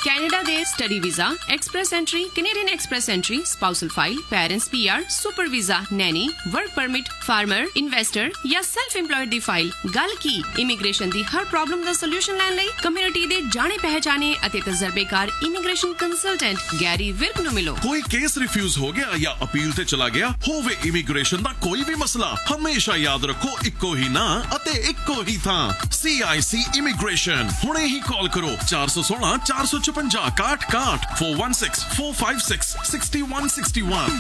Canada ਦੇ study visa, express entry, Canadian express entry, spousal file, parents PR, super visa, Naini, work permit, farmer, investor ਜਾਂ self employed ਦੀ file. ਗੱਲ ਕੀ immigration ਦੀ ਹਰ problem ਦਾ solution ਲੈਣ ਲਈ community ਦੇ ਜਾਣੇ ਪਹਿਚਾਣੇ ਅਤੇ ਤਜਰਬੇਕਾਰ ਇਮੀਗ੍ਰੇਸ਼ਨ ਕੰਸਲਟੈਂਟ ਗੈਰੀ ਵਿਰਕ ਨੂੰ ਮਿਲੋ। ਕੋਈ ਕੇਸ ਰਿਫਿਊਜ਼ ਹੋ ਗਿਆ ਜਾਂ ਅਪੀਲ ਤੇ ਚਲਾ ਗਿਆ ਹੋਵੇ, ਇਮੀਗ੍ਰੇਸ਼ਨ ਦਾ ਕੋਈ ਵੀ ਮਸਲਾ, ਹਮੇਸ਼ਾ ਯਾਦ ਰੱਖੋ ਇੱਕੋ ਹੀ ਨਾਂ ਅਤੇ ਇੱਕੋ ਹੀ ਥਾਂ, CIC ਇਮੀਗ੍ਰੇਸ਼ਨ। ਹੁਣੇ ਹੀ ਕਾਲ ਕਰੋ 416 456 61 416 456 6161।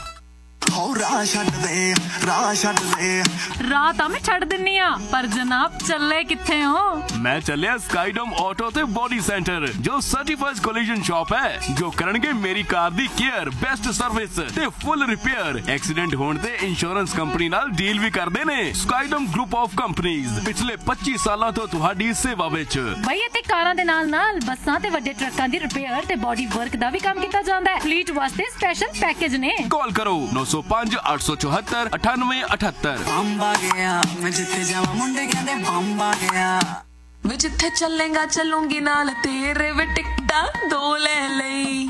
ਰਾਹ ਤਾਂ ਮੈਂ ਛੱਡ ਦਿੰਨੀ ਆ, ਪਰ ਜਨਾਬ ਚੱਲੇ ਕਿੱਥੇ ਹੋ? ਮੈਂ ਚੱਲਿਆ ਸਕਾਈਡੋਮ ਆਟੋ ਤੇ ਬੋਡੀ ਸੈਂਟਰ, ਜੋ ਸਰਟੀਫਾਈਡ ਕੋਲੀਜਨ ਸ਼ਾਪ ਹੈ, ਜੋ ਕਰਨਗੇ ਮੇਰੀ ਕਾਰ ਦੀ ਕੇਅਰ, ਬੈਸਟ ਸਰਵਿਸ ਤੇ ਫੁੱਲ ਰਿਪੇਅਰ। ਐਕਸੀਡੈਂਟ ਹੋਣ ਤੇ ਇੰਸ਼ੋਰੈਂਸ ਕੰਪਨੀ ਨਾਲ ਡੀਲ ਵੀ ਕਰਦੇ ਨੇ। ਸਕਾਈਡੋਮ ਗਰੁੱਪ ਆਫ ਕੰਪਨੀਆਂ ਪਿਛਲੇ 25 ਸਾਲਾਂ ਤੋਂ ਤੁਹਾਡੀ ਸੇਵਾ ਵਿੱਚ। ਬਈ ਇੱਥੇ ਕਾਰਾਂ ਦੇ ਨਾਲ ਬੱਸਾਂ ਤੇ ਵੱਡੇ ਟਰੱਕਾਂ ਦੀ ਰਿਪੇਅਰ ਤੇ ਬੋਡੀ ਵਰਕ ਦਾ ਵੀ ਕੰਮ ਕੀਤਾ ਜਾਂਦਾ ਹੈ। ਫਲੀਟ ਵਾਸਤੇ ਸਪੈਸ਼ਲ ਪੈਕੇਜ ਨੇ। ਕਾਲ ਕਰੋ 905 874 9878। ਬੰਬਾ ਗਿਆ ਮੈਂ ਜਿੱਥੇ ਜਾਵਾਂ ਮੁੰਡੇ ਕਹਿੰਦੇ ਬੰਬਾ ਗਿਆ। ਵੇ ਜਿੱਥੇ ਚੱਲੇਗਾ ਚੱਲੂੰਗੀ ਨਾਲ ਤੇਰੇ, ਵੇ ਟਿਕਟਾਂ 2 ਲੈ ਲਈ।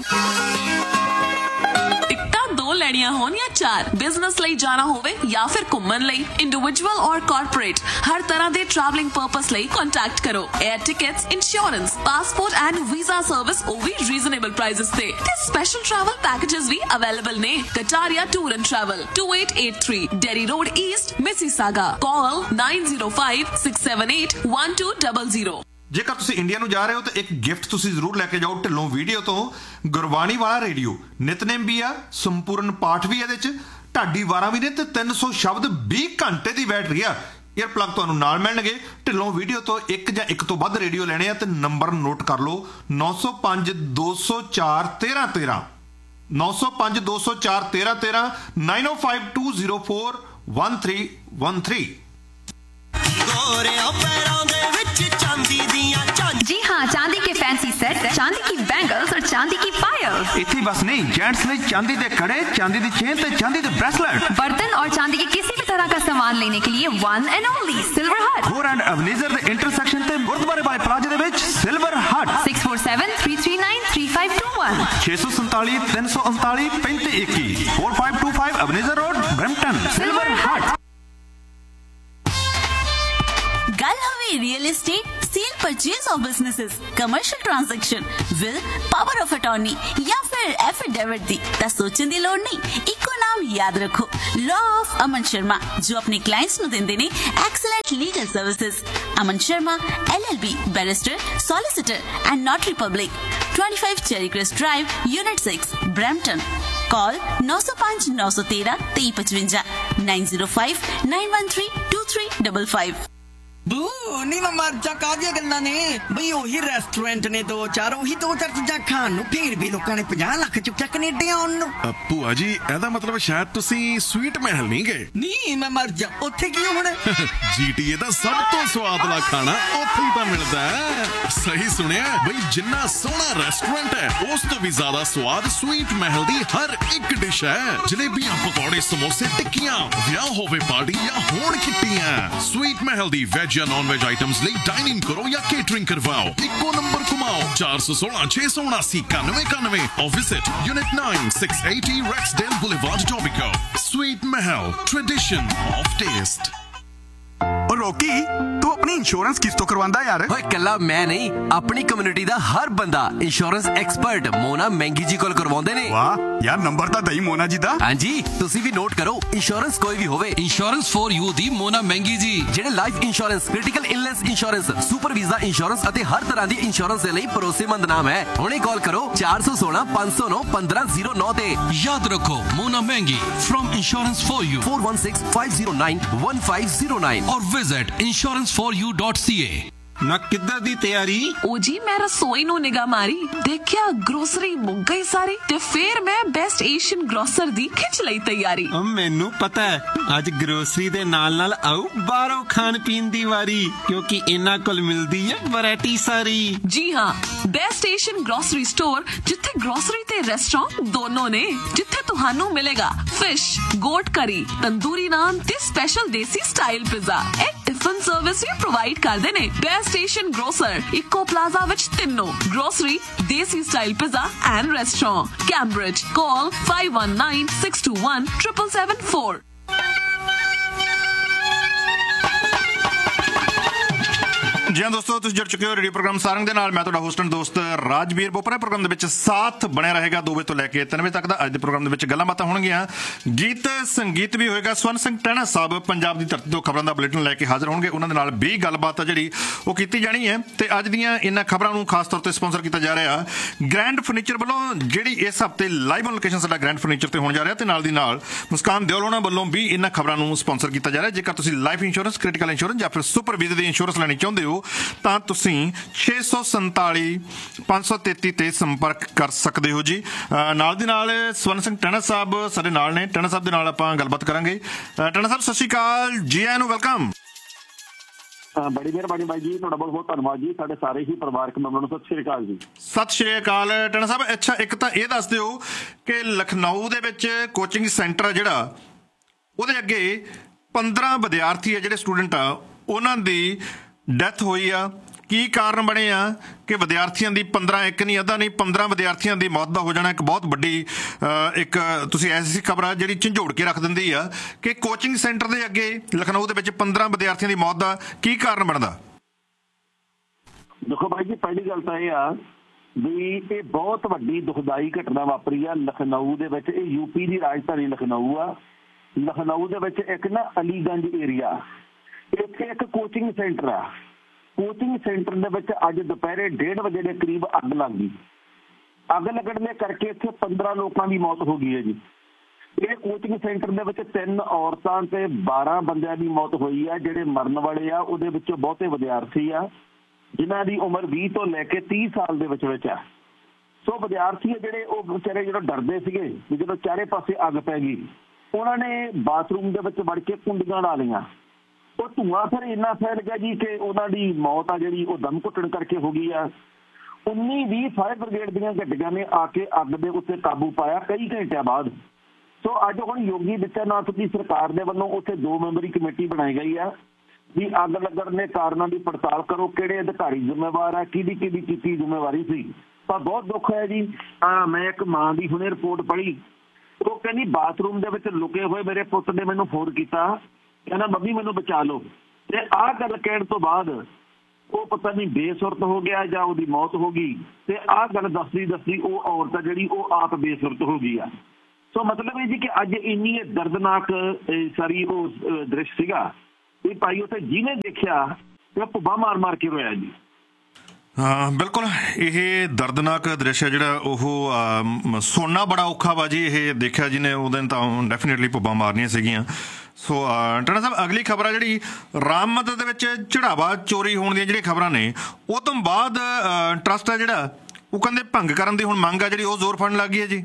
ਟਿਕਟਾਂ 2 ਲੈਣੀਆਂ ਹੋਣ ਜਾਂ 4, ਬਿਜ਼ਨਸ ਲਈ ਜਾਣਾ ਹੋਵੇ ਜਾਂ ਫਿਰ ਘੁੰਮਣ ਲਈ, ਇੰਡੀਵਿਜੂਅਲ ਔਰ ਕਾਰਪੋਰੇਟ, ਹਰ ਤਰ੍ਹਾਂ ਦੇ ਟਰੈਵਲਿੰਗ ਪਰਪਸ ਲਈ ਕੰਟੈਕਟ ਕਰੋ। Air tickets, insurance, passport and visa service, ਉਹ ਵੀ ਰੀਜ਼ਨੇਬਲ ਪ੍ਰਾਈਸਸ ਤੇ ਸਪੈਸ਼ਲ ਟਰੈਵਲ ਪੈਕੇजेस ਵੀ ਅਵੇਲੇਬਲ ਨੇ। Kataria tour and travel, 2883 dairy road East, Mississauga. ਕਾਲ 9056781200। ਜੇਕਰ ਤੁਸੀਂ ਇੰਡੀਆ ਨੂੰ ਜਾ ਰਹੇ ਹੋ ਤਾਂ ਇੱਕ ਗਿਫਟ ਤੁਸੀਂ ਜ਼ਰੂਰ ਲੈ ਕੇ ਜਾਓ ਢਿੱਲੋਂ ਵੀਡੀਓ ਤੋਂ। ਗੁਰਬਾਣੀ ਵਾਲਾ ਰੇਡੀਓ, ਨਿਤਨੇਮ ਵੀ ਆ, ਸੰਪੂਰਨ ਪਾਠ ਵੀ ਇਹਦੇ ਚ, ਢਾਡੀ ਵਾਰਾਂ ਵੀ ਨੇ ਤੇ 300 ਸ਼ਬਦ 20 ਘੰਟੇ ਦੀ ਬੈਟਰੀ ਆ। ਏਅਰ ਪਲੱਗ ਤੁਹਾਨੂੰ ਨਾਲ ਮਿਲਣਗੇ। ਢਿੱਲੋਂ ਵੀਡੀਓ ਤੋਂ ਇੱਕ ਜਾਂ ਇੱਕ ਤੋਂ ਵੱਧ ਰੇਡੀਓ ਲੈਣੇ ਆ ਤੇ ਨੰਬਰ ਨੋਟ ਕਰ ਲਓ 905 204 1313 905 204 1313 905 204 1313। जी हाँ, चांदी के फैंसी सेट, चांदी की बैंगल्स और चांदी की पायल्स। इतनी बस नहीं, जेंट्स ने चांदी के कड़े, चांदी की चेन ते चांदी के ब्रेसलेट। बर्तन और चांदी के किसी भी तरह का सामान लेने के लिए वन एंड ओनली सिल्वर हट। गोर एंड एवनीजर दे इंटरसेक्शन ते गुरुद्वारे बाय प्लाजा दे विच सिल्वर हट। 6473393521 647 339 3521 4525 एवनीजर रोड, ब्रैम्पटन। सिल्वर हट। गल हवे real estate, cell purchase of businesses, commercial transaction, will, power of attorney या फिर एफिडेविट दी ता सोचण दी लोड़ नहीं। इको नाम याद रखो, लॉ ऑफ अमन शर्मा, जो अपने क्लाइंट्स नु दिंदे ने excellent legal services. Aman Sharma LLB, barrister, solicitor and नॉटरी public, 25 cherry crest drive, unit 6, Brampton. Call 905 913 2355 905 913 2355। ਬੂ ਨੀ ਮੈਂ ਮਰ ਜਾ, ਕਾਹਦੀਆਂ ਗੱਲਾਂ ਨੇ ਬਈ? ਉਹੀ ਰੈਸਟੋਰੈਂਟ ਨੇ 2-4, ਉਹੀ 2-4 ਚੀਜ਼ਾਂ ਖਾਣ ਨੂੰ, ਫਿਰ ਵੀ ਲੋਕਾਂ ਨੇ 50 ਲੱਖ ਚੁੱਕਿਆ ਕੈਨੇਡਾ ਆਉਣ ਨੂੰ। ਭੂਆ ਜੀ ਇਹਦਾ ਮਤਲਬ ਸ਼ਾਇਦ ਤੁਸੀਂ ਸਵੀਟ ਮਹਿਲ ਨਹੀਂ ਗਏ। ਨਹੀਂ ਮੈਂ ਮਰ ਜਾ, ਉੱਥੇ ਕੀ ਹੋਣਾ? GTA ਦਾ ਸਭ ਤੋਂ ਸਵਾਦਲਾ ਖਾਣਾ ਉੱਥੇ ਹੀ ਤਾਂ ਮਿਲਦਾ ਹੈ। ਸਹੀ ਸੁਣਿਆ ਬਈ, ਜਿੰਨਾ ਸੋਹਣਾ ਰੈਸਟੋਰੈਂਟ ਹੈ ਉਸ ਤੋਂ ਵੀ ਜ਼ਿਆਦਾ ਸਵਾਦ ਸਵੀਟ ਮਹਿਲ ਦੀ ਹਰ ਇੱਕ ਡਿਸ਼ ਹੈ। ਜਲੇਬੀਆਂ, ਪਕੌੜੇ, ਸਮੋਸੇ, ਟਿੱਕੀਆਂ, ਵਿਆਹ ਹੋਵੇ ਪਾਰਟੀ ਜਾਂ ਹੋਣ ਕਿੱਟੀਆਂ, ਸਵੀਟ ਮਹਿਲ ਦੀ ਵੈਜ ਜਾਂ ਨॉन वेज आइटम्स ਲਈ डाइनिंग करो या केटरिंग करवाओ। इको नंबर घुमाओ 416 679 9191 और visit unit 9 680 Rexdale Boulevard, Etobicoke। Sweet Mahal, tradition of taste। और रॉकी, तू अपनी इंश्योरेंस किस तो करवांदा यार? ओए कल्ला मैं नहीं, अपनी कम्युनिटी दा हर बंदा इंश्योरेंस एक्सपर्ट मोना महंगी जी कोल करवांदे ने। वाह यार, नंबर ता दई मोना जी दा। हां जी, तुसी भी नोट करो, इंश्योरेंस कोई भी होवे, इंश्योरेंस फॉर यू दी मोना महंगी जी, जेडे life insurance, critical illness insurance, super visa insurance अते हर तरह दी इंश्योरेंस दे लई भरोसेमंद नाम है। हुणे कॉल करो 416 509 1509 ते। याद रखो, मोना महंगी फ्रॉम इंश्योरेंस फॉर यू, 416 509 1509 और visit insuranceforyou.ca। ਨਾ ਕਿੱਦਾਂ ਦੀ ਤਿਆਰੀ? ਉਹ ਜੀ ਮੈਂ ਰਸੋਈ ਨੂੰ ਨਿਗਾਹ ਮਾਰੀ, ਦੇਖਿਆ ਗਰੋਸਰੀ ਮੁੱਕ ਗਈ ਸਾਰੀ, ਤੇ ਫਿਰ ਮੈਂ ਬੈਸਟ ਏਸ਼ੀਅਨ ਗਰੋਸਰ ਦੀ ਖਿੱਚ ਲਈ ਤਿਆਰੀ। ਮੈਨੂੰ ਪਤਾ ਹੈ ਅੱਜ ਗਰੋਸਰੀ ਦੇ ਨਾਲ ਆਉ ਬਾਹਰੋਂ ਖਾਣ ਪੀਣ ਦੀ ਵਾਰੀ, ਕਿਉਂਕਿ ਇਹਨਾਂ ਕੋਲ ਮਿਲਦੀ ਹੈ ਵੈਰਾਈਟੀ ਸਾਰੀ। ਜੀ ਹਾਂ, ਬੈਸਟ ਏਸ਼ੀਅਨ ਗਰੋਸਰੀ ਸਟੋਰ, ਜਿੱਥੇ ਗਰੋਸਰੀ ਤੇ ਰੈਸਟੋਰੈਂਟ ਦੋਨੋਂ ਨੇ, ਜਿੱਥੇ ਤੁਹਾਨੂੰ ਮਿਲੇਗਾ ਫਿਸ਼, ਗੋਟ ਕਰੀ, ਤੰਦੂਰੀ ਨਾਨ ਤੇ ਸਪੈਸ਼ਲ ਦੇਸੀ ਸਟਾਈਲ ਪਿਜ਼ਾ। टिफिन सर्विस भी प्रोवाइड करते ने। Gas station grocer eco plaza विच तिन्नों ग्रोसरी, देसी style pizza and restaurant. Cambridge call 5196217774। जी हाँ दोस्तों, तुम जुड़ चुके हो रेडियो प्रोग्राम सारंग दे नाल। मैं तुहाडा होस्ट एंड दोस्त राजवीर बोपरा। प्रोग्राम दे विच साथ बने रहेगा 2 बजे तो लैके 3 बजे तक दा। अज दे प्रोग्राम दे विच गल्लां बातां होणगीਆਂ, गीत संगीत भी होएगा। स्वर्ण ਸਿੰਘ ਟਹਿਣਾ साहब पंजाब दी धरती तो खबरां दा बुलेटिन लैके हाਜ਼र होणगे। उन्हां दे नाल भी गलबात आ जिहड़ी ਉਹ ਕੀਤੀ जानी है। ते अज दीयां इन्हां खबरां ਨੂੰ खास तौर ते स्पॉन्सर ਕੀਤਾ जा ਰਿਹਾ ग्रैंड फर्नीचर ਵੱਲੋਂ, ਜਿਹੜੀ ਇਸ ਹਫ਼ਤੇ ਲਾਈਵ ਔਨ ਲੋਕੇਸ਼ਨ ਸਾਡਾ ग्रैंड फर्नीचर ਤੇ ਹੋਣ ਜਾ ਰਿਹਾ। ਤੇ ਨਾਲ ਦੀ ਨਾਲ ਮੁਸਕਾਨ ਦਿਓਲ ਹੋਣਾ ਵੱਲੋਂ ਵੀ ਇਹਨਾਂ ਖਬਰਾਂ ਨੂੰ ਸਪਾਂਸਰ ਕੀਤਾ ਜਾ ਰਿਹਾ। ਜੇਕਰ ਤੁਸੀਂ ਲਾਈਫ ਇੰਸ਼ੋਰੈਂਸ, ਕ੍ਰਿਟੀਕਲ ਇੰਸ਼ੋਰੈਂਸ ਜਾਂ ਫਿਰ ਸੁਪਰ ਵੀਜ਼ੇ ਦੀ ਇੰਸ਼ੋਰੈਂਸ ਲੈਣੀ ਚਾਹੁੰਦੇ ਹੋ ਤਾਂ ਤੁਸੀਂ 647 533 ਤੇ ਸੰਪਰਕ ਕਰ ਸਕਦੇ ਹੋ ਜੀ। ਨਾਲ ਦੀ ਨਾਲ ਸਵਰਨ ਸਿੰਘ ਟਹਿਣਾ ਸਾਹਿਬ ਸਾਡੇ ਨਾਲ ਨੇ। ਟਹਿਣਾ ਸਾਹਿਬ ਦੇ ਨਾਲ ਆਪਾਂ ਗੱਲਬਾਤ ਕਰਾਂਗੇ। ਟਹਿਣਾ ਸਾਹਿਬ, ਸਤਿ ਸ਼੍ਰੀ ਅਕਾਲ ਜੀ, ਆਇਆਂ ਨੂੰ ਵੈਲਕਮ। ਬੜੀ ਮਿਹਰਬਾਨੀ ਬਾਈ ਜੀ, ਤੁਹਾਡਾ ਬਹੁਤ ਬਹੁਤ ਧੰਨਵਾਦ ਜੀ। ਸਾਡੇ ਸਾਰੇ ਹੀ ਪਰਿਵਾਰਕ ਮੈਂਬਰਾਂ ਨੂੰ ਸਤਿ ਸ਼੍ਰੀ ਅਕਾਲ ਜੀ। ਸਤਿ ਸ਼੍ਰੀ ਅਕਾਲ ਟਹਿਣਾ ਸਾਹਿਬ। ਅੱਛਾ, ਇੱਕ ਤਾਂ ਇਹ ਦੱਸ ਦਿਓ ਕਿ ਲਖਨਊ ਦੇ ਵਿੱਚ ਕੋਚਿੰਗ ਸੈਂਟਰ ਜਿਹੜਾ, ਉਹਦੇ ਅੱਗੇ 15 ਵਿਦਿਆਰਥੀ ਆ ਜਿਹੜੇ ਸਟੂਡੈਂਟ ਆ, ਉਹਨਾਂ ਦੀ ਡੈਥ ਹੋਈ ਆ। ਕੀ ਕਾਰਨ ਬਣੇ ਆ ਕਿ ਵਿਦਿਆਰਥੀਆਂ ਦੀ 15, ਇੱਕ ਨਹੀਂ ਅੱਧਾ ਨਹੀਂ 15 ਵਿਦਿਆਰਥੀਆਂ ਦੀ ਮੌਤ ਦਾ ਹੋ ਜਾਣਾ ਇੱਕ ਬਹੁਤ ਵੱਡੀ ਇੱਕ ਤੁਸੀਂ ਐਸੀ ਖਬਰ ਆ ਜਿਹੜੀ ਝੰਜੋੜ ਕੇ ਰੱਖ ਦਿੰਦੀ ਆ ਕਿ ਕੋਚਿੰਗ ਸੈਂਟਰ ਦੇ ਅੱਗੇ ਲਖਨਊ ਦੇ ਵਿੱਚ 15 ਵਿਦਿਆਰਥੀਆਂ ਦੀ ਮੌਤ ਦਾ ਕੀ ਕਾਰਨ ਬਣਦਾ? ਦੇਖੋ ਬਾਈ ਜੀ, ਪਹਿਲੀ ਗੱਲ ਤਾਂ ਇਹ ਆ ਵੀ ਇਹ ਬਹੁਤ ਵੱਡੀ ਦੁਖਦਾਈ ਘਟਨਾ ਵਾਪਰੀ ਆ ਲਖਨਊ ਦੇ ਵਿੱਚ। ਇਹ ਯੂਪੀ ਦੀ ਰਾਜਧਾਨੀ ਲਖਨਊ ਆ। ਲਖਨਊ ਦੇ ਵਿੱਚ ਇੱਕ ਨਾ ਅਲੀਗੰਜ ਏਰੀਆ, ਇੱਥੇ ਇੱਕ ਕੋਚਿੰਗ ਸੈਂਟਰ ਆ। ਕੋਚਿੰਗ ਸੈਂਟਰ ਦੇ ਵਿੱਚ ਅੱਜ ਦੁਪਹਿਰੇ 1:30 ਵਜੇ ਦੇ ਕਰੀਬ ਅੱਗ ਲੱਗ ਗਈ। ਅੱਗ ਲੱਗਣ ਦੇ ਕਰਕੇ ਇੱਥੇ 15 ਲੋਕਾਂ ਦੀ ਮੌਤ ਹੋ ਗਈ ਹੈ ਜੀ। ਇਹ ਕੋਚਿੰਗ ਸੈਂਟਰ ਦੇ ਵਿੱਚ 3 ਔਰਤਾਂ ਤੇ 12 ਬੰਦਿਆਂ ਦੀ ਮੌਤ ਹੋਈ ਆ। ਜਿਹੜੇ ਮਰਨ ਵਾਲੇ ਆ ਉਹਦੇ ਵਿੱਚੋਂ ਬਹੁਤੇ ਵਿਦਿਆਰਥੀ ਆ, ਜਿਨ੍ਹਾਂ ਦੀ ਉਮਰ 20 ਤੋਂ ਲੈ ਕੇ 30 ਸਾਲ ਦੇ ਵਿੱਚ ਆ। ਸੋ ਵਿਦਿਆਰਥੀ ਆ ਜਿਹੜੇ, ਉਹ ਵਿਚਾਰੇ ਜਦੋਂ ਡਰਦੇ ਸੀਗੇ ਵੀ ਜਦੋਂ ਚਾਰੇ ਪਾਸੇ ਅੱਗ ਪੈ ਗਈ, ਉਹਨਾਂ ਨੇ ਬਾਥਰੂਮ ਦੇ ਵਿੱਚ ਵੜ ਕੇ ਕੁੰਡੀਆਂ ਲਾ ਲਈਆਂ। ਉਹ ਧੂੰਆਂ ਫਿਰ ਇੰਨਾ ਫੈਲ ਗਿਆ ਜੀ ਕਿ ਉਹਨਾਂ ਦੀ ਮੌਤ ਆ ਜਿਹੜੀ ਉਹ ਦਮ ਘੁੱਟਣ ਕਰਕੇ ਹੋ ਗਈ ਆ। 19-20 ਫਾਇਰ ਬ੍ਰਿਗੇਡ ਦੀਆਂ ਗੱਡੀਆਂ ਨੇ ਆ ਕੇ ਅੱਗ ਦੇ ਉੱਤੇ ਕਾਬੂ ਪਾਇਆ ਕਈ ਘੰਟਿਆਂ ਬਾਅਦ। ਸੋ ਅੱਜ ਹੁਣ ਯੋਗੀ ਆਦਿੱਤਿਆਨਾਥ ਦੀ ਸਰਕਾਰ ਦੇ ਵੱਲੋਂ ਉੱਥੇ 2 ਮੈਂਬਰੀ ਕਮੇਟੀ ਬਣਾਈ ਗਈ ਆ ਵੀ ਅੱਗ ਲੱਗਣ ਦੇ ਕਾਰਨਾਂ ਦੀ ਪੜਤਾਲ ਕਰੋ, ਕਿਹੜੇ ਅਧਿਕਾਰੀ ਜ਼ਿੰਮੇਵਾਰ ਆ, ਕਿਹਦੀ ਕੀਤੀ ਜ਼ਿੰਮੇਵਾਰੀ ਸੀ। ਪਰ ਬਹੁਤ ਦੁੱਖ ਹੈ ਜੀ, ਮੈਂ ਇੱਕ ਮਾਂ ਦੀ ਹੁਣੇ ਰਿਪੋਰਟ ਪੜ੍ਹੀ। ਉਹ ਕਹਿੰਦੀ ਬਾਥਰੂਮ ਦੇ ਵਿੱਚ ਲੁਕੇ ਹੋਏ ਮੇਰੇ ਪੁੱਤ ਨੇ ਮੈਨੂੰ ਫੋਨ ਕੀਤਾ, ਕਹਿੰਦਾ ਮੰਮੀ ਮੈਨੂੰ ਬਚਾ ਲਓ। ਤੇ ਆਹ ਗੱਲ ਕਹਿਣ ਤੋਂ ਬਾਅਦ ਉਹ ਪਤਾ ਨਹੀਂ ਬੇਸੁਰਤ ਹੋ ਗਿਆ ਜਾਂ ਉਹਦੀ ਮੌਤ ਹੋ ਗਈ। ਤੇ ਆਹ ਗੱਲ ਦੱਸਦੀ ਉਹ ਔਰਤ ਜਿਹੜੀ ਉਹ ਆਪ ਬੇਸੁਰਤ ਹੋ ਗਈ ਆ। ਸੋ ਮਤਲਬ ਇਹ ਜੀ ਕਿ ਅੱਜ ਇੰਨੀ ਦਰਦਨਾਕ ਸਾਰੀ ਉਹ ਦ੍ਰਿਸ਼ ਸੀਗਾ ਵੀ ਭਾਈ ਉੱਥੇ ਜਿਹਨੇ ਦੇਖਿਆ ਉਹ ਭੁੱਬਾ ਮਾਰ ਕੇ ਰੋਇਆ ਜੀ। ਹਾਂ ਬਿਲਕੁਲ, ਇਹ ਦਰਦਨਾਕ ਦ੍ਰਿਸ਼ ਹੈ ਜਿਹੜਾ ਉਹ ਸੁਣਨਾ ਬੜਾ ਔਖਾ ਵਾ ਜੀ। ਇਹ ਦੇਖਿਆ ਜਿਹਨੇ ਉਹਦੇ ਤਾਂ ਡੈਫੀਨੇਟਲੀ ਭੁੱਬਾਂ ਮਾਰਨੀਆਂ ਸੀਗੀਆਂ। ਸੋ ਟਹਿਣਾ ਸਾਹਿਬ, ਅਗਲੀ ਖਬਰ ਆ ਜਿਹੜੀ ਰਾਮ ਮੰਦਰ ਦੇ ਵਿੱਚ ਚੜਾਵਾ ਚੋਰੀ ਹੋਣ ਦੀਆਂ ਜਿਹੜੀਆਂ ਖਬਰਾਂ ਨੇ, ਉਹ ਤੋਂ ਬਾਅਦ ਟਰਸਟ ਆ ਜਿਹੜਾ ਉਹ ਕਹਿੰਦੇ ਭੰਗ ਕਰਨ ਦੀ ਹੁਣ ਮੰਗ ਆ ਜਿਹੜੀ ਉਹ ਜ਼ੋਰ ਫੜਨ ਲੱਗ ਗਈ ਹੈ ਜੀ।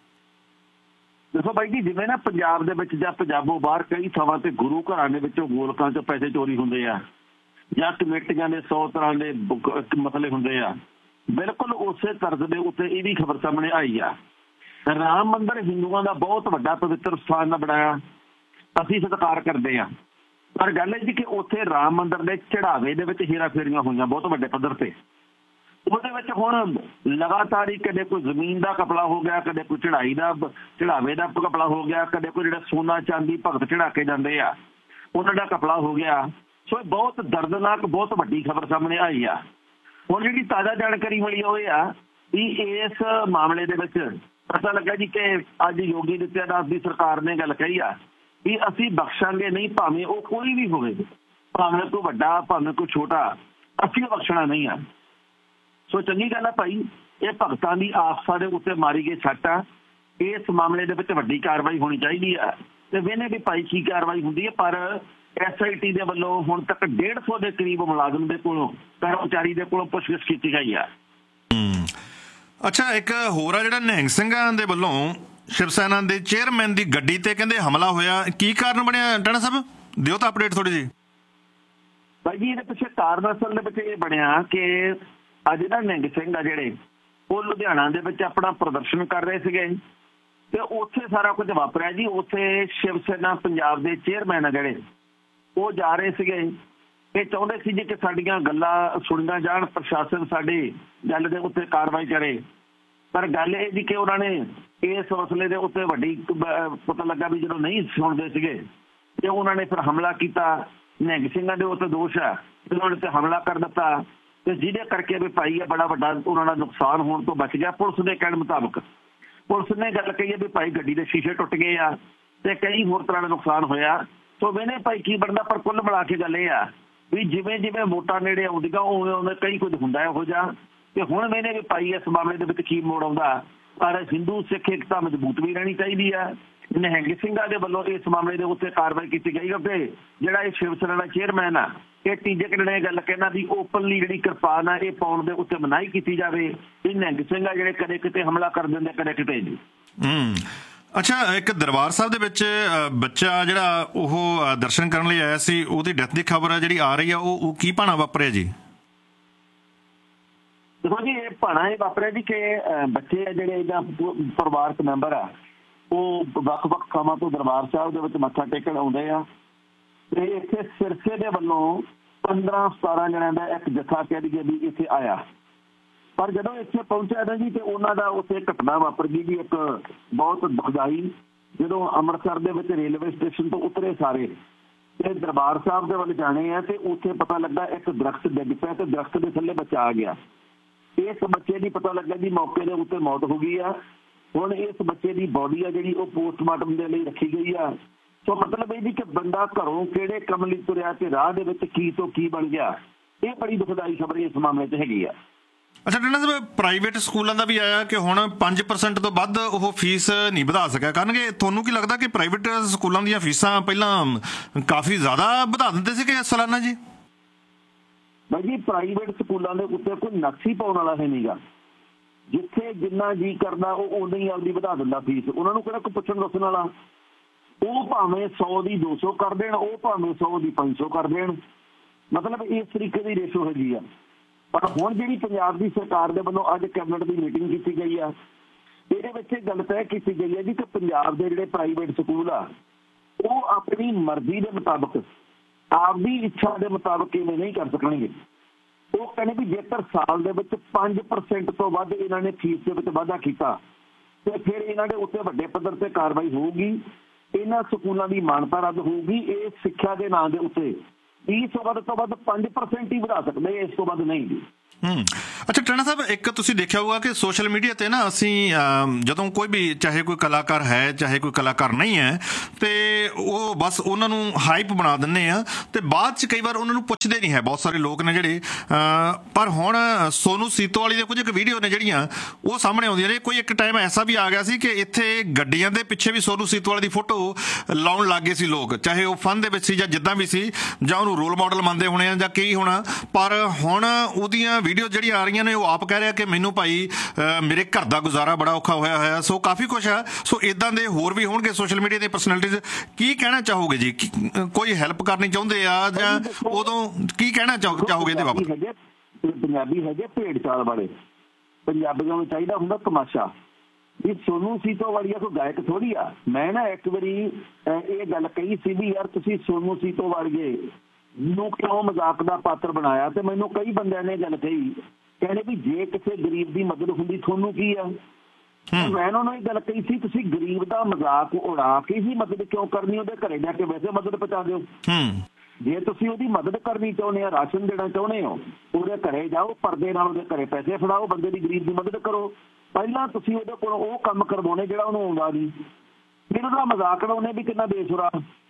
ਦੇਖੋ ਬਾਈ ਜੀ, ਜਿਵੇਂ ਨਾ ਪੰਜਾਬ ਦੇ ਵਿੱਚ ਜਾਂ ਪੰਜਾਬੋਂ ਬਾਹਰ ਕਈ ਥਾਵਾਂ ਤੇ ਗੁਰੂ ਘਰਾਂ ਦੇ ਵਿੱਚੋਂ ਗੋਲਕਾਂ 'ਚੋਂ ਪੈਸੇ ਚੋਰੀ ਹੁੰਦੇ ਆ ਜਾਂ ਕਮੇਟੀਆਂ ਦੇ 100 ਤਰ੍ਹਾਂ ਦੇ ਮਸਲੇ ਹੁੰਦੇ ਆ, ਬਿਲਕੁਲ ਉਸੇ ਤਰਜ਼ ਦੇ ਉੱਤੇ ਇਹ ਵੀ ਖਬਰ ਸਾਹਮਣੇ ਆਈ ਆ। ਰਾਮ ਮੰਦਰ ਹਿੰਦੂਆਂ ਦਾ ਬਹੁਤ ਵੱਡਾ ਪਵਿੱਤਰ ਸਥਾਨ ਨਾ ਬਣਾਇਆ, ਅਸੀਂ ਸਤਿਕਾਰ ਕਰਦੇ ਆ। ਪਰ ਗੱਲ ਹੈ ਜੀ ਕਿ ਉੱਥੇ ਰਾਮ ਮੰਦਰ ਦੇ ਚੜਾਵੇ ਦੇ ਵਿੱਚ ਹੇਰਾ ਫੇਰੀਆਂ ਹੋਈਆਂ ਬਹੁਤ ਵੱਡੇ ਪੱਧਰ ਤੇ। ਉਹਦੇ ਵਿੱਚ ਹੁਣ ਲਗਾਤਾਰ ਹੀ ਕਦੇ ਕੋਈ ਜ਼ਮੀਨ ਦਾ ਘਪਲਾ ਹੋ ਗਿਆ, ਕਦੇ ਕੋਈ ਚੜਾਵੇ ਦਾ ਘਪਲਾ ਹੋ ਗਿਆ, ਕਦੇ ਕੋਈ ਜਿਹੜਾ ਸੋਨਾ ਚਾਂਦੀ ਭਗਤ ਚੜਾ ਕੇ ਜਾਂਦੇ ਆ ਉਹਨਾਂ ਦਾ ਘਪਲਾ ਹੋ ਗਿਆ। ਸੋ ਇਹ ਬਹੁਤ ਦਰਦਨਾਕ, ਬਹੁਤ ਵੱਡੀ ਖਬਰ ਸਾਹਮਣੇ ਆਈ ਆ। ਹੁਣ ਜਿਹੜੀ ਤਾਜ਼ਾ ਜਾਣਕਾਰੀ ਮਿਲੀ ਉਹ ਇਹ ਆ ਵੀ ਇਸ ਮਾਮਲੇ ਦੇ ਵਿੱਚ ਪਤਾ ਲੱਗਾ ਜੀ ਕਿ ਅੱਜ ਯੋਗੀ ਆਦਿੱਤਿਆਨਾਥ ਦੀ ਸਰਕਾਰ ਨੇ ਗੱਲ ਕਹੀ ਆ ਵੀ ਅਸੀਂ ਬਖਸ਼ਾਂਗੇ ਨਹੀਂ, ਭਾਵੇਂ ਉਹ ਕੋਈ ਵੀ ਹੋਵੇ, ਭਾਵੇਂ ਕੋਈ ਵੱਡਾ ਭਾਵੇਂ ਕੋਈ ਛੋਟਾ, ਅਸੀਂ ਬਖਸ਼ਣਾ ਨਹੀਂ ਆ। ਸੋ ਚੰਗੀ ਗੱਲ ਆ ਭਾਈ, ਇਹ ਭਗਤਾਂ ਦੀ ਆਸਥਾ ਦੇ ਉੱਤੇ ਮਾਰੀ ਗਈ ਸੱਟ ਆ। ਇਸ ਮਾਮਲੇ ਦੇ ਵਿੱਚ ਵੱਡੀ ਕਾਰਵਾਈ ਹੋਣੀ ਚਾਹੀਦੀ ਆ ਤੇ ਵੇਨੇ ਵੀ ਭਾਈ ਕੀ ਕਾਰਵਾਈ ਹੁੰਦੀ ਹੈ। ਪਰ SIT ਦੇ ਵੱਲੋਂ ਹੁਣ ਤੱਕ 150 ਦੇ ਕਰੀਬ ਮੁਲਾਜ਼ਮ ਦੇ ਕੋਲੋਂ, ਕਰਮਚਾਰੀ ਦੇ ਕੋਲੋਂ ਪੁੱਛਗਿੱਛ ਕੀਤੀ ਗਈ ਆ। ਅੱਛਾ, ਇੱਕ ਹੋਰ ਆ ਜਿਹੜਾ ਨਿਹੰਗ ਸਿੰਘਾਂ ਦੇ ਵੱਲੋਂ ਸ਼ਿਵ ਸੈਨਾ ਦੇ ਚੇਅਰਮੈਨ ਦੀ ਗੱਡੀ ਤੇ ਕਹਿੰਦੇ ਹਮਲਾ ਹੋਇਆ, ਕੀ ਕਾਰਨ ਬਣਿਆ ਟਹਿਣਾ ਸਾਹਿਬ? ਦਿਓ ਤਾਂ ਅਪਡੇਟ ਥੋੜੀ ਜਿਹੀ। ਭਾਈ ਜੀ, ਇਹਦੇ ਪਿੱਛੇ ਕਾਰਨ ਅਸਲ ਦੇ ਵਿੱਚ ਇਹ ਬਣਿਆ ਕਿ ਅੱਜ ਨਾ ਨਿਹੰਗ ਸਿੰਘ ਆ ਜਿਹੜੇ ਉਹ ਲੁਧਿਆਣਾ ਦੇ ਵਿੱਚ ਆਪਣਾ ਪ੍ਰਦਰਸ਼ਨ ਕਰ ਰਹੇ ਸੀਗੇ ਤੇ ਉੱਥੇ ਸਾਰਾ ਕੁਝ ਵਾਪਰਿਆ ਜੀ। ਉੱਥੇ ਸ਼ਿਵ ਸੈਨਾ ਪੰਜਾਬ ਦੇ ਚੇਅਰਮੈਨ ਆ ਜਿਹੜੇ ਉਹ ਜਾ ਰਹੇ ਸੀਗੇ ਇਹ ਚਾਹੁੰਦੇ ਸੀ ਜੀ ਕਿ ਸਾਡੀਆਂ ਗੱਲਾਂ ਸੁਣੀਆਂ ਜਾਣ, ਪ੍ਰਸ਼ਾਸਨ ਸਾਡੀ ਗੱਲ ਦੇ ਉੱਤੇ ਕਾਰਵਾਈ ਕਰੇ। ਪਰ ਗੱਲ ਇਹ ਜੀ ਕਿ ਉਹਨਾਂ ਨੇ ਇਸ ਹੌਸਲੇ ਦੇ ਉੱਤੇ ਵੱਡੀ ਪਤਾ ਲੱਗਾ ਵੀ ਜਦੋਂ ਨਹੀਂ ਸੁਣਦੇ ਸੀਗੇ ਤੇ ਉਹਨਾਂ ਨੇ ਫਿਰ ਹਮਲਾ ਕੀਤਾ। ਨਿਹੰਗ ਸਿੰਘਾਂ ਦੇ ਉੱਤੇ ਦੋਸ਼ ਹੈ, ਉਹਨਾਂ ਨੇ ਤੇ ਹਮਲਾ ਕਰ ਦਿੱਤਾ ਤੇ ਜਿਹਦੇ ਕਰਕੇ ਵੀ ਭਾਈ ਇਹ ਬੜਾ ਵੱਡਾ ਉਹਨਾਂ ਦਾ ਨੁਕਸਾਨ ਹੋਣ ਤੋਂ ਬਚ ਗਿਆ। ਪੁਲਿਸ ਦੇ ਕਹਿਣ ਮੁਤਾਬਕ ਪੁਲਿਸ ਨੇ ਗੱਲ ਕਹੀ ਹੈ ਵੀ ਭਾਈ ਗੱਡੀ ਦੇ ਸ਼ੀਸ਼ੇ ਟੁੱਟ ਗਏ ਆ ਤੇ ਕਈ ਹੋਰ ਤਰ੍ਹਾਂ ਦਾ ਨੁਕਸਾਨ ਹੋਇਆ। ਸੋ ਮੈਨੇ ਭਾਈ ਕੀ ਬਣਦਾ, ਪਰ ਕੁੱਲ ਮਿਲਾ ਕੇ ਗੱਲ ਇਹ ਆ ਵੀ ਜਿਵੇਂ ਜਿਵੇਂ ਵੋਟਾਂ ਨੇੜੇ ਆਉਂਦੀਆਂ ਉਵੇਂ ਉਵੇਂ ਕਈ ਕੁਝ ਹੁੰਦਾ ਇਹੋ ਜਿਹਾ। ਤੇ ਹੁਣ ਮੈਨੇ ਵੀ ਭਾਈ ਇਸ ਮਾਮਲੇ ਦੇ ਵਿੱਚ ਕੀ ਮੋੜ ਆਉਂਦਾ, ਪਰ ਹਿੰਦੂ ਸਿੱਖ ਏਕਤਾ ਮਜ਼ਬੂਤ ਵੀ ਰਹਿਣੀ ਚਾਹੀਦੀ ਹੈ। ਨਿਹੰਗ ਸਿੰਘਾਂ ਦੇ ਵੱਲੋਂ ਇਸ ਮਾਮਲੇ ਦੇ ਉੱਤੇ ਕਾਰਵਾਈ ਕੀਤੀ ਗਈ ਅਤੇ ਜਿਹੜਾ ਇਹ ਸ਼ਿਵ ਸੈਨਾ ਦਾ ਚੇਅਰਮੈਨ ਆ ਇਹ ਤੀਜੇ ਕਿਹੜੇ ਗੱਲ ਕਹਿਣਾ ਵੀ ਓਪਨਲੀ ਜਿਹੜੀ ਕਿਰਪਾਨ ਆ ਇਹ ਪਾਉਣ ਦੇ ਉੱਤੇ ਮਨਾਹੀ ਕੀਤੀ ਜਾਵੇ। ਇਹ ਨਿਹੰਗ ਸਿੰਘ ਆ ਜਿਹੜੇ ਕਦੇ ਕਿਤੇ ਹਮਲਾ ਕਰ ਦਿੰਦੇ ਕਦੇ ਕਿਤੇ ਜੀ। ਅੱਛਾ, ਇੱਕ ਦਰਬਾਰ ਸਾਹਿਬ ਦੇ ਵਿੱਚ ਬੱਚਾ ਜਿਹੜਾ ਉਹ ਦਰਸ਼ਨ ਕਰਨ ਲਈ ਆਇਆ ਸੀ, ਉਹਦੀ ਡੈਥ ਦੀ ਖਬਰ ਜਿਹੜੀ ਆ ਰਹੀ ਆ, ਉਹ ਕੀ ਭਾਣਾ ਵਾਪਰਿਆ ਜੀ? ਦੇਖੋ ਜੀ, ਇਹ ਭਾਣਾ ਇਹ ਵਾਪਰਿਆ ਜੀ ਕਿ ਬੱਚੇ ਆ ਜਿਹੜੇ ਇਹਦਾ ਪਰਿਵਾਰਕ ਮੈਂਬਰ ਆ ਉਹ ਵੱਖ-ਵੱਖ ਥਾਵਾਂ ਤੋਂ ਦਰਬਾਰ ਸਾਹਿਬ ਦੇ ਵਿੱਚ ਮੱਥਾ ਟੇਕਣ ਆਉਂਦੇ ਆ ਤੇ ਇੱਥੇ ਸਿਰਸੇ ਦੇ ਵੱਲੋਂ 15-17 ਜਣਿਆਂ ਦਾ ਇੱਕ ਜੱਥਾ ਕਹਿ ਦਈਏ ਵੀ ਇੱਥੇ ਆਇਆ। ਪਰ ਜਦੋਂ ਇੱਥੇ ਪਹੁੰਚਿਆ ਨਾ ਜੀ ਤੇ ਉਹਨਾਂ ਦਾ ਉੱਥੇ ਘਟਨਾ ਵਾਪਰ ਗਈ ਜੀ, ਇੱਕ ਬਹੁਤ ਦੁਖਦਾਈ। ਜਦੋਂ ਅੰਮ੍ਰਿਤਸਰ ਦੇ ਵਿੱਚ ਰੇਲਵੇ ਸਟੇਸ਼ਨ ਤੋਂ ਉਤਰੇ ਸਾਰੇ ਤੇ ਦਰਬਾਰ ਸਾਹਿਬ ਦੇ ਵੱਲ ਜਾਣੇ ਆ ਤੇ ਉੱਥੇ ਪਤਾ ਲੱਗਾ ਇੱਕ ਦਰਖਤ ਡਿੱਗ ਪਿਆ ਤੇ ਦਰਖਤ ਦੇ ਥੱਲੇ ਬੱਚਾ ਆ ਗਿਆ। ਇਸ ਬੱਚੇ ਦੀ ਪਤਾ ਲੱਗਾ ਜੀ ਮੌਕੇ ਦੇ ਉੱਤੇ ਮੌਤ ਹੋ ਗਈ ਆ। ਹੁਣ ਇਸ ਬੱਚੇ ਦੀ ਬੋਡੀ ਆ ਜਿਹੜੀ ਉਹ ਪੋਸਟਮਾਰਟਮ ਦੇ ਲਈ ਰੱਖੀ ਗਈ ਆ। ਸੋ ਮਤਲਬ ਇਹ ਜੀ ਕਿ ਬੰਦਾ ਘਰੋਂ ਕਿਹੜੇ ਕੰਮ ਲਈ ਤੁਰਿਆ ਤੇ ਰਾਹ ਦੇ ਵਿੱਚ ਕੀ ਤੋਂ ਕੀ ਬਣ ਗਿਆ, ਇਹ ਬੜੀ ਦੁਖਦਾਈ ਖਬਰ ਇਸ ਮਾਮਲੇ 'ਚ ਹੈਗੀ ਆ। ਅੱਛਾ ਟੰਡਾ ਸਾਹਿਬ, ਪ੍ਰਾਈਵੇਟ ਸਕੂਲਾਂ ਦਾ ਵੀ ਆਇਆ ਕਿ ਹੁਣ 5% ਤੋਂ ਵੱਧ ਉਹ ਫੀਸ ਨਹੀਂ ਵਧਾ ਸਕਿਆ ਕਰਨਗੇ। ਤੁਹਾਨੂੰ ਕੀ ਲੱਗਦਾ ਕਿ ਪ੍ਰਾਈਵੇਟ ਸਕੂਲਾਂ ਦੀਆਂ ਫੀਸਾਂ ਪਹਿਲਾਂ ਕਾਫੀ ਜ਼ਿਆਦਾ ਵਧਾ ਦਿੰਦੇ ਸੀ ਕਿ ਸਾਲਾਨਾ ਜੀ? ਬਾਈ ਜੀ, ਪ੍ਰਾਈਵੇਟ ਸਕੂਲਾਂ ਦੇ ਉੱਤੇ ਕੋਈ ਨਕਸ਼ੀ ਪਾਉਣ ਵਾਲਾ ਹੈ ਨਹੀਂਗਾ। ਜਿੱਥੇ ਜਿੰਨਾ ਜੀ ਕਰਦਾ ਉਹ ਉਦੋਂ ਹੀ ਆਪਦੀ ਵਧਾ ਦਿੰਦਾ ਫੀਸ। ਉਹਨਾਂ ਨੂੰ ਕਿਹੜਾ ਕੋਈ ਪੁੱਛਣ ਦੱਸਣ ਵਾਲਾ। ਉਹ ਭਾਵੇਂ 100 ਦੀ 200 ਕਰ ਦੇਣ, ਉਹ ਭਾਵੇਂ 100 ਦੀ 500 ਕਰ ਦੇਣ। ਮਤਲਬ ਇਸ ਤਰੀਕੇ ਦੀ ਰੇਸ਼ੋ ਹੈਗੀ ਆ। ਪਰ ਹੁਣ ਜਿਹੜੀ ਪੰਜਾਬ ਦੀ ਸਰਕਾਰ ਦੇ ਵੱਲੋਂ ਅੱਜ ਕੈਬਨਿਟ ਦੀ ਮੀਟਿੰਗ ਕੀਤੀ ਗਈ ਆ, ਇਹਦੇ ਵਿੱਚ ਇਹ ਗੱਲ ਤੈਅ ਕੀਤੀ ਗਈ ਹੈ ਜੀ ਕਿ ਪੰਜਾਬ ਦੇ ਜਿਹੜੇ ਪ੍ਰਾਈਵੇਟ ਸਕੂਲ ਆ ਉਹ ਆਪਣੀ ਮਰਜ਼ੀ ਦੇ ਮੁਤਾਬਕ, ਆਪਦੀ ਇੱਛਾ ਦੇ ਮੁਤਾਬਕ ਇਵੇਂ ਨਹੀਂ ਕਰ ਸਕਣਗੇ। ਉਹ ਕਹਿੰਦੇ ਵੀ ਜੇਕਰ ਸਾਲ ਦੇ ਵਿੱਚ 5% ਤੋਂ ਵੱਧ ਇਹਨਾਂ ਨੇ ਫੀਸ ਦੇ ਵਿੱਚ ਵਾਧਾ ਕੀਤਾ ਤੇ ਫਿਰ ਇਹਨਾਂ ਦੇ ਉੱਤੇ ਵੱਡੇ ਪੱਧਰ ਤੇ ਕਾਰਵਾਈ ਹੋਊਗੀ। ਇਹਨਾਂ ਸਕੂਲਾਂ ਦੀ ਮਾਨਤਾ ਰੱਦ ਹੋਊਗੀ। ਇਹ ਸਿੱਖਿਆ ਦੇ ਨਾਂ ਦੇ ਉੱਤੇ 20 ਵੱਧ ਤੋਂ ਵੱਧ 5% ਹੀ ਵਧਾ ਸਕਦੇ, ਇਸ ਤੋਂ ਵੱਧ ਨਹੀਂ ਜੀ। ਅੱਛਾ ਟੰਡਾ ਸਾਹਿਬ, ਇੱਕ ਤੁਸੀਂ ਦੇਖਿਆ ਹੋਊਗਾ ਕਿ ਸੋਸ਼ਲ ਮੀਡੀਆ ਤੇ ਨਾ ਅਸੀਂ ਜਦੋਂ ਕੋਈ ਵੀ ਚਾਹੇ ਕੋਈ ਕਲਾਕਾਰ ਹੈ ਚਾਹੇ ਕੋਈ ਕਲਾਕਾਰ ਨਹੀਂ ਹੈ ਤੇ ਉਹ ਬਸ ਉਹਨਾਂ ਨੂੰ ਹਾਈਪ ਬਣਾ ਦਿੰਦੇ ਆ ਤੇ ਬਾਅਦ 'ਚ ਕਈ ਵਾਰ ਉਹਨਾਂ ਨੂੰ ਪੁੱਛਦੇ ਨਹੀਂ ਹੈ ਬਹੁਤ ਸਾਰੇ ਲੋਕ ਨੇ ਜਿਹੜੇ। ਪਰ ਹੁਣ ਸੋਨੂ ਸੀਤੋਵਾਲੀ ਦੇ ਕੁਝ ਇੱਕ ਵੀਡੀਓ ਨੇ ਜਿਹੜੀਆਂ ਉਹ ਸਾਹਮਣੇ ਆਉਂਦੀਆਂ ਨੇ। ਕੋਈ ਇੱਕ ਟਾਈਮ ਐਸਾ ਵੀ ਆ ਗਿਆ ਸੀ ਕਿ ਇੱਥੇ ਗੱਡੀਆਂ ਦੇ ਪਿੱਛੇ ਵੀ ਸੋਨੂ ਸੀਤੋਵਾਲੀ ਦੀ ਫੋਟੋ ਲਾਉਣ ਲੱਗ ਗਏ ਸੀ ਲੋਕ, ਚਾਹੇ ਉਹ ਫਨ ਦੇ ਵਿੱਚ ਸੀ ਜਾਂ ਜਿੱਦਾਂ ਵੀ ਸੀ, ਜਾਂ ਉਹਨੂੰ ਰੋਲ ਮਾਡਲ ਮੰਨਦੇ ਹੋਣੇ ਆ ਜਾਂ ਕੀ ਹੋਣਾ। ਪਰ ਹੁਣ ਉਹਦੀਆਂ ਵੀਡੀਓ ਜਿਹੜੀਆਂ ਆ ਰਹੀਆਂ ਨੇ ਉਹ ਆਪ ਕਹਿ ਰਿਹਾ ਕਿ ਮੈਨੂੰ ਭਾਈ ਮੇਰੇ ਘਰ ਦਾ ਗੁਜ਼ਾਰਾ ਬੜਾ ਔਖਾ ਹੋਇਆ। ਸੋ ਕਾਫੀ ਕੁਛ ਹੈ। ਸੋ ਇਦਾਂ ਦੇ ਹੋਰ ਵੀ ਹੋਣਗੇ ਸੋਸ਼ਲ ਮੀਡੀਆ ਦੇ ਪਰਸਨੈਲਿਟੀਜ਼। ਕੀ ਕਹਿਣਾ ਚਾਹੋਗੇ ਜੀ? ਕੋਈ ਹੈਲਪ ਕਰਨੀ ਚਾਹੁੰਦੇ ਆ ਜਾਂ ਉਦੋਂ ਕੀ ਕਹਿਣਾ ਚਾਹੋਗੇ ਇਹਦੇ ਬਾਬਤ? ਪੰਜਾਬੀ ਹੈਗੇ ਭੇਡ ਚਾਲ ਵਾਲੇ। ਪੰਜਾਬੀਆਂ ਨੂੰ ਚਾਹੀਦਾ ਹੁੰਦਾ ਤਮਾਸ਼ਾ। ਇਹ ਸੋਨੂ ਸੀਤੋਵਾਲੀਆ ਕੋਈ ਗਾਇਕ ਥੋੜੀ ਆ। ਮੈਂ ਨਾ ਇੱਕ ਵਾਰੀ ਇਹ ਗੱਲ ਕਹੀ ਸੀ ਵੀ ਯਾਰ ਤੁਸੀਂ ਸੋਨੂ ਸੀਤੋਵਾਲੀਏ ਨੂੰ ਕਿਉਂ ਮਜ਼ਾਕ ਦਾ ਪਾਤਰ ਬਣਾਇਆ। ਤੇ ਮੈਨੂੰ ਕਈ ਬੰਦਿਆਂ ਨੇ ਗੱਲ ਕਹੀ, ਕਹਿੰਦੇ ਵੀ ਜੇ ਕਿਸੇ ਗਰੀਬ ਦੀ ਮਦਦ ਹੁੰਦੀ ਤੁਹਾਨੂੰ ਕੀ ਆ। ਮੈਂ ਉਹਨਾਂ ਨੂੰ ਇਹ ਗੱਲ ਕਹੀ ਸੀ ਤੁਸੀਂ ਗਰੀਬ ਦਾ ਮਜ਼ਾਕ ਉਡਾ ਕੇ ਹੀ ਮਦਦ ਕਿਉਂ ਕਰਨੀ, ਉਹਦੇ ਘਰੇ ਜਾ ਕੇ ਵੈਸੇ ਮਦਦ ਪਹੁੰਚਾ ਦਿਓ। ਜੇ ਤੁਸੀਂ ਉਹਦੀ ਮਦਦ ਕਰਨੀ ਚਾਹੁੰਦੇ ਆ, ਰਾਸ਼ਨ ਦੇਣਾ ਚਾਹੁੰਦੇ ਹੋ, ਉਹਦੇ ਘਰੇ ਜਾਓ, ਪਰਦੇ ਨਾਲ ਉਹਦੇ ਘਰੇ ਪੈਸੇ ਫੜਾਓ, ਬੰਦੇ ਦੀ ਗਰੀਬ ਦੀ ਮਦਦ ਕਰੋ। ਪਹਿਲਾਂ ਤੁਸੀਂ ਉਹਦੇ ਕੋਲ ਉਹ ਕੰਮ ਕਰਵਾਉਣੇ ਜਿਹੜਾ ਉਹਨੂੰ ਆਉਂਦਾ ਨਹੀਂ। ਫਿਰ ਉਹਦਾ ਮਜ਼ਾਕ ਉਡਾਉਣੇ ਵੀ ਕਿੰਨਾ ਬੇਸੁਰਾ।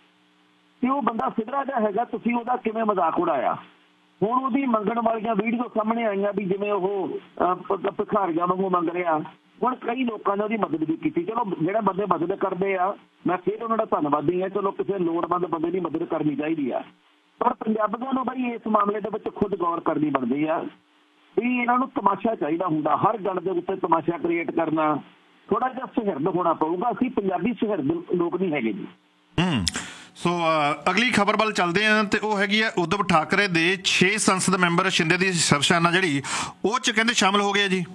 ਤੇ ਉਹ ਬੰਦਾ ਸਿੱਧਰਾ ਜਿਹਾ ਹੈਗਾ, ਤੁਸੀਂ ਉਹਦਾ ਕਿਵੇਂ ਮਜ਼ਾਕ ਉਡਾਇਆ। ਹੁਣ ਉਹਦੀ ਮੰਗਣ ਵਾਲੀਆਂ ਵੀਡੀਓ ਸਾਹਮਣੇ ਆਈਆਂ ਵੀ ਜਿਵੇਂ ਉਹ ਭਿਖਾਰੀਆਂ ਵਾਂਗੂ ਮੰਗ ਰਿਹਾ। ਹੁਣ ਕਈ ਲੋਕਾਂ ਨੇ ਉਹਦੀ ਮਦਦ ਵੀ ਕੀਤੀ। ਚਲੋ ਜਿਹੜੇ ਬੰਦੇ ਮਦਦ ਕਰਦੇ ਆ ਮੈਂ ਫਿਰ ਉਹਨਾਂ ਦਾ ਧੰਨਵਾਦੀ ਹਾਂ। ਚਲੋ ਕਿਸੇ ਲੋੜਵੰਦ ਬੰਦੇ ਦੀ ਮਦਦ ਕਰਨੀ ਚਾਹੀਦੀ ਆ। ਪਰ ਪੰਜਾਬੀਆਂ ਨੂੰ ਬਈ ਇਸ ਮਾਮਲੇ ਦੇ ਵਿੱਚ ਖੁਦ ਗੌਰ ਕਰਨੀ ਬਣਦੀ ਆ ਵੀ ਇਹਨਾਂ ਨੂੰ ਤਮਾਸ਼ਾ ਚਾਹੀਦਾ ਹੁੰਦਾ। ਹਰ ਗੱਲ ਦੇ ਉੱਤੇ ਤਮਾਸ਼ਾ ਕ੍ਰੀਏਟ ਕਰਨਾ, ਥੋੜਾ ਜਿਹਾ ਸੁਹਿਰਦ ਹੋਣਾ ਪਊਗਾ। ਅਸੀਂ ਪੰਜਾਬੀ ਸੁਹਿਰਦ ਲੋਕ ਨਹੀਂ ਹੈਗੇ ਜੀ। ਸੋ ਅਗਲੀ ਖਬਰ ਵੱਲ ਚੱਲਦੇ ਹਾਂ ਤੇ ਉਹ ਹੈਗੀ ਆ ਉद्धਵ ਠਾਕਰੇ ਦੇ 6 ਸੰਸਦ ਮੈਂਬਰ ਸ਼ਿੰਦੇ ਦੀ ਸ਼ਿਵਸੈਨਾ ਜਿਹੜੀ ਉਹ 'ਚ ਕਹਿੰਦੇ ਸ਼ਾਮਲ ਹੋ ਗਏ ਜੀ।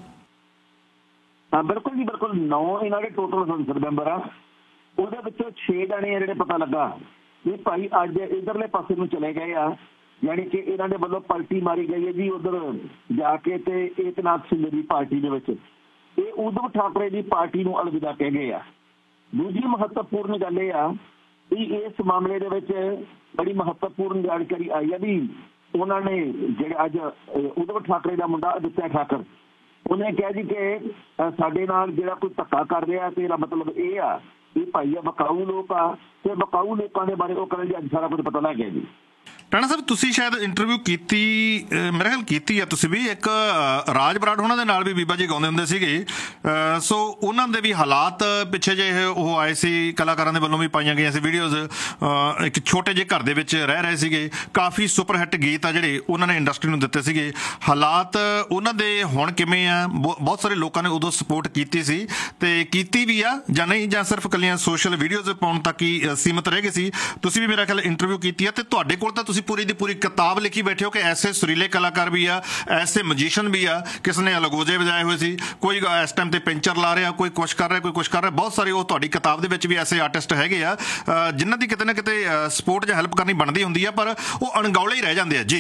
ਹਾਂ ਬਿਲਕੁਲ ਜੀ, ਬਿਲਕੁਲ। 9 ਇਹਨਾਂ ਦੇ ਟੋਟਲ ਸੰਸਦ ਮੈਂਬਰ ਆ। ਉਹਦੇ ਵਿੱਚੋਂ 6 ਜਾਣੇ ਆ ਜਿਹੜੇ ਪਤਾ ਲੱਗਾ ਵੀ ਭਾਈ ਅੱਜ ਇੱਧਰਲੇ ਪਾਸੇ ਨੂੰ ਚਲੇ ਗਏ ਆ ਯਾਨੀ ਕਿ ਇਹਨਾਂ ਦੇ ਵੱਲੋਂ ਪਲਟੀ ਮਾਰੀ ਗਈ ਹੈ ਜੀ ਉਧਰ ਜਾ ਕੇ ਤੇ ਏਕਨਾਥ ਸ਼ਿੰਦੇ ਦੀ ਪਾਰਟੀ ਦੇ ਵਿੱਚ। ਇਹ ਉद्धਵ ਠਾਕਰੇ ਦੀ ਪਾਰਟੀ ਨੂੰ ਅਲਵਿਦਾ ਕਹਿ ਗਏ ਆ। ਦੂਜੀ ਮਹੱਤਵਪੂਰਨ ਗੱਲ ਇਹ ਆ ਵੀ ਇਸ ਮਾਮਲੇ ਦੇ ਵਿੱਚ ਬੜੀ ਮਹੱਤਵਪੂਰਨ ਜਾਣਕਾਰੀ ਆਈ ਆ ਵੀ ਉਹਨਾਂ ਨੇ ਜਿਹੜੇ ਅੱਜ ਉद्धਵ ਠਾਕਰੇ ਦਾ ਮੁੰਡਾ ਆਦਿਤਿਆ ਠਾਕਰ, ਉਹਨੇ ਕਿਹਾ ਜੀ ਕਿ ਸਾਡੇ ਨਾਲ ਜਿਹੜਾ ਕੋਈ ਧੱਕਾ ਕਰ ਰਿਹਾ ਤੇ ਇਹਦਾ ਮਤਲਬ ਇਹ ਆ ਇਹ ਭਾਈ ਆ ਬਕਾਊ ਲੋਕ ਆ ਤੇ ਬਕਾਊ ਲੋਕਾਂ ਦੇ ਬਾਰੇ ਉਹ ਕਰਨ ਜੀ ਅੱਜ ਸਾਰਾ ਕੁਝ ਪਤਾ ਲੱਗ ਗਿਆ ਜੀ। ਟਾਣਾ ਸਾਹਿਬ ਤੁਸੀਂ ਸ਼ਾਇਦ ਇੰਟਰਵਿਊ ਕੀਤੀ, ਮੇਰੇ ਖਿਆਲ ਕੀਤੀ ਆ ਤੁਸੀਂ ਵੀ, ਇੱਕ ਰਾਜ ਬਰਾੜ ਉਹਨਾਂ ਦੇ ਨਾਲ ਵੀ ਬੀਬਾ ਜੀ ਗਾਉਂਦੇ ਹੁੰਦੇ ਸੀਗੇ, ਸੋ ਉਹਨਾਂ ਦੇ ਵੀ ਹਾਲਾਤ ਪਿੱਛੇ ਜਿਹੇ ਉਹ ਆਏ ਸੀ, ਕਲਾਕਾਰਾਂ ਦੇ ਵੱਲੋਂ ਵੀ ਪਾਈਆਂ ਗਈਆਂ ਸੀ ਵੀਡੀਓਜ਼। ਇੱਕ ਛੋਟੇ ਜਿਹੇ ਘਰ ਦੇ ਵਿੱਚ ਰਹਿ ਰਹੇ ਸੀਗੇ, ਕਾਫੀ ਸੁਪਰ ਹਿੱਟ ਗੀਤ ਆ ਜਿਹੜੇ ਉਹਨਾਂ ਨੇ ਇੰਡਸਟਰੀ ਨੂੰ ਦਿੱਤੇ ਸੀਗੇ। ਹਾਲਾਤ ਉਹਨਾਂ ਦੇ ਹੁਣ ਕਿਵੇਂ ਆ? ਬਹੁਤ ਸਾਰੇ ਲੋਕਾਂ ਨੇ ਉਦੋਂ ਸਪੋਰਟ ਕੀਤੀ ਸੀ ਤੇ ਕੀਤੀ ਵੀ ਆ ਜਾਂ ਨਹੀਂ, ਜਾਂ ਸਿਰਫ ਇਕੱਲੀਆਂ ਸੋਸ਼ਲ ਵੀਡੀਓਜ਼ ਪਾਉਣ ਤੱਕ ਹੀ ਸੀਮਤ ਰਹਿ ਗਏ ਸੀ? ਤੁਸੀਂ ਵੀ ਮੇਰਾ ਖਿਆਲ ਇੰਟਰਵਿਊ ਕੀਤੀ ਆ ਤੇ ਤੁਹਾਡੇ ਕੋਲ ਤਾਂ ਤੁਸੀਂ पूरी दी पूरी किताब लिखी बैठे हो कि ऐसे सुरीले कलाकार भी आ, ऐसे मजिशियन भी आ, किसने अलगोजे बजाए हुए सी, कोई इस टाइम ते पिंचर ला रहा, कोई कुछ कर रहा, कोई कुछ कर रहा। बहुत सारे वो तुहाडी किताब दे विच भी ऐसे आर्टिस्ट हैगे आ जिन्हां दी किते ना किते सपोर्ट ਜਾਂ हेल्प करनी बनदी हुंदी आ, पर वो अणगौले ही रह जांदे आ। जी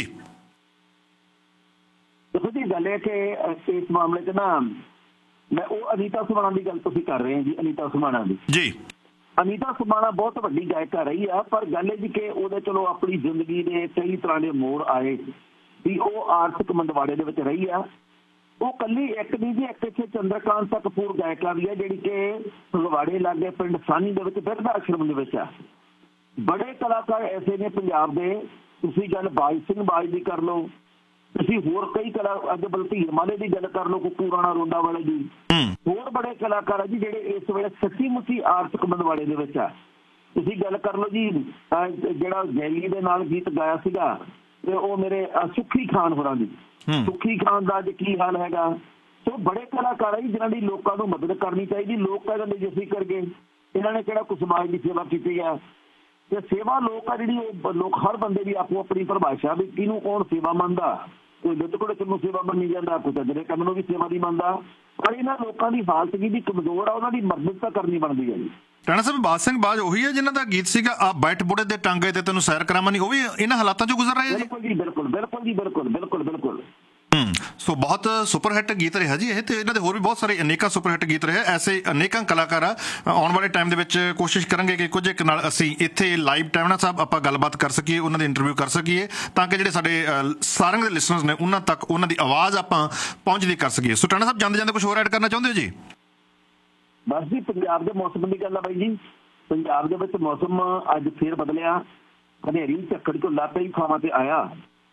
देखो जी गल है कि इस मामले च ना मैं वो अनीता सुमाना की गल तुसीं कर रहे हैं जी। अनीता सुमाना दी जी, अनीता सुमाना बहुत वड्डी गायिका रही है, पर गल है जी कि ਉਹਦੇ ਚਲੋ ਆਪਣੀ ਜ਼ਿੰਦਗੀ ਦੇ ਕਈ ਤਰ੍ਹਾਂ ਦੇ ਮੋੜ ਆਏ ਵੀ ਉਹ ਆਰਥਿਕ ਮੰਦਵਾੜੇ ਦੇ ਵਿੱਚ ਰਹੀ ਆ। ਉਹ ਕੱਲੀ ਇੱਕ ਨਹੀਂ ਜੀ, ਇੱਕ ਇੱਥੇ ਚੰਦਰਕਾਂਤਾ ਕਪੂਰ ਗਾਇਕਾ ਵੀ ਹੈ ਜਿਹੜੀ ਕਿ ਫਗਵਾੜੇ ਲਾਗੇ ਪਿੰਡ ਸਾਨੀ ਦੇ ਵਿੱਚ ਬਿਰਧ ਆਸ਼ਰਮ ਦੇ ਵਿੱਚ ਆ। ਬੜੇ ਕਲਾਕਾਰ ਐਸੇ ਨੇ ਪੰਜਾਬ ਦੇ, ਤੁਸੀਂ ਗੱਲ ਬਾਜ ਸਿੰਘ ਬਾਜ ਦੀ ਕਰ ਲਓ, ਤੁਸੀਂ ਹੋਰ ਕਈ ਕਲਾ ਅੱਜ ਬਲਧੀਰ ਮਾਲੇ ਦੀ ਗੱਲ ਕਰ ਲਓ, ਕੁੱਕੂ ਰਾਣਾ ਰੋਂਡਾ ਵਾਲੇ ਦੀ, ਹੋਰ ਬੜੇ ਕਲਾਕਾਰ ਆ ਜੀ ਜਿਹੜੇ ਇਸ ਵੇਲੇ ਸੱਚੀ ਮੁੱਚੀ ਆਰਥਿਕ ਮੰਦਵਾੜੇ ਦੇ ਵਿੱਚ ਆ। ਤੁਸੀਂ ਗੱਲ ਕਰ ਲਓ ਜੀ ਜਿਹੜਾ ਜੈਲੀ ਦੇ ਨਾਲ ਗੀਤ ਗਾਇਆ ਸੀਗਾ ਤੇ ਉਹ ਮੇਰੇ ਸੁੱਖੀ ਖਾਨ ਹੋਰਾਂ ਦੀ, ਸੁੱਖੀ ਖਾਨ ਦਾ ਅੱਜ ਕੀ ਹਾਲ ਹੈਗਾ। ਸੋ ਬੜੇ ਕਲਾਕਾਰ ਆ ਜੀ ਜਿਨ੍ਹਾਂ ਦੀ ਲੋਕਾਂ ਨੂੰ ਮਦਦ ਕਰਨੀ ਚਾਹੀਦੀ। ਲੋਕ ਕਹਿੰਦੇ ਜੇ ਅਸੀਂ ਕਰਗੇ, ਇਹਨਾਂ ਨੇ ਕਿਹੜਾ ਕੁਝ ਸਮਾਜ ਦੀ ਸੇਵਾ ਕੀਤੀ ਆ। ਤੇ ਸੇਵਾ ਲੋਕ ਆ ਜਿਹੜੀ ਉਹ ਲੋਕ ਹਰ ਬੰਦੇ ਦੀ ਆਪੋ ਆਪਣੀ ਪਰਿਭਾਸ਼ਾ ਵੀ ਕਿਹਨੂੰ ਕੌਣ ਸੇਵਾ ਮੰਨਦਾ। ਕੋਈ ਲੁੱਟ ਨੂੰ ਸੇਵਾ ਮੰਨੀ ਜਾਂਦਾ, ਕੋਈ ਜਿਹੜੇ ਕੰਮ ਨੂੰ ਵੀ ਸੇਵਾ ਨਹੀਂ ਮੰਨਦਾ। ਪਰ ਇਹਨਾਂ ਲੋਕਾਂ ਦੀ ਹਾਲਤ ਜਿਹੜੀ ਕਮਜ਼ੋਰ ਆ ਉਹਨਾਂ ਦੀ ਮਦਦ ਤਾਂ ਕਰਨੀ ਬਣਦੀ ਹੈ ਜੀ। ਟਾਣਾ ਸਾਹਿਬ ਬਾਜ ਸਿੰਘ ਬਾਜ ਉਹੀ ਹੈ ਜਿਨ੍ਹਾਂ ਦਾ ਗੀਤ ਸੀਗਾ ਆ ਬੈਠ ਬੁੜੇ ਦੇ ਟਾਂਗੇ ਤੇ ਤੈਨੂੰ ਸੈਰ ਕਰਾਵਾਂ ਨਹੀਂ, ਉਹ ਵੀ ਇਹਨਾਂ ਹਾਲਾਤਾਂ ਚੋਂ ਗੁਜ਼ਰ ਰਹੇ ਜੀ? ਬਿਲਕੁਲ ਜੀ, ਬਿਲਕੁਲ ਬਿਲਕੁਲ ਜੀ, ਬਿਲਕੁਲ ਬਿਲकुल ਬਿਲकुल। ਸੋ ਬਹੁਤ ਸੁਪਰ ਹਿੱਟ ਗੀਤ ਰਿਹਾ ਜੀ ਇਹ, ਤੇ ਇਹਨਾਂ ਦੇ ਹੋਰ ਵੀ ਬਹੁਤ ਸਾਰੇ ਅਨੇਕਾਂ ਸੁਪਰ ਹਿੱਟ ਗੀਤ ਰਹੇ। ਐਸੇ ਅਨੇਕਾਂ ਕਲਾਕਾਰ ਆ। ਆਉਣ ਵਾਲੇ ਟਾਈਮ ਦੇ ਵਿੱਚ ਕੋਸ਼ਿਸ਼ ਕਰਾਂਗੇ ਕਿ ਕੁਝ ਇੱਕ ਨਾਲ ਅਸੀਂ ਇੱਥੇ ਲਾਈਵ ਟਾਈਮ ਸਾਹਿਬ ਆਪਾਂ ਗੱਲਬਾਤ ਕਰ ਸਕੀਏ, ਉਹਨਾਂ ਦੇ ਇੰਟਰਵਿਊ ਕਰ ਸਕੀਏ, ਤਾਂ ਕਿ ਜਿਹੜੇ ਸਾਡੇ ਸਾਰੰਗ ਦੇ ਲਿਸਨਰਸ ਨੇ ਉਹਨਾਂ ਤੱਕ ਉਹਨਾਂ ਦੀ ਆਵਾਜ਼ ਆਪਾਂ ਪਹੁੰਚਦੀ ਕਰ ਸਕੀਏ। ਸੋ ਟਾਣਾ ਸਾਹਿਬ ਜਾਂਦੇ ਜਾਂਦੇ ਕੁਝ ਹੋਰ ਐਡ ਕਰਨਾ ਚਾਹੁੰਦੇ ਹੋ ਜੀ? ਬਸ ਜੀ ਪੰਜਾਬ ਦੇ ਮੌਸਮ ਦੀ ਗੱਲ ਆ ਬਾਈ ਜੀ। ਪੰਜਾਬ ਦੇ ਵਿੱਚ ਮੌਸਮ ਅੱਜ ਫੇਰ ਬਦਲਿਆ, ਹਨੇਰੀ ਝੱਖੜ ਝੁੱਲਾ ਕਈ ਥਾਵਾਂ ਤੇ ਆਇਆ।